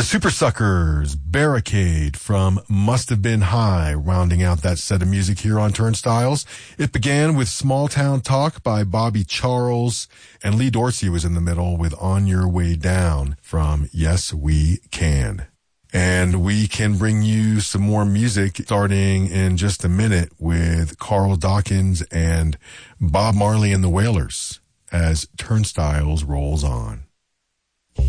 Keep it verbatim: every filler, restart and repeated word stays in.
Supersuckers, Barricade from Must Have Been High, rounding out that set of music here on Turnstiles. It began with Small Town Talk by Bobby Charles, and Lee Dorsey was in the middle with On Your Way Down from Yes We Can. And we can bring you some more music starting in just a minute with Carl Dawkins and Bob Marley and the Wailers as Turnstiles rolls on.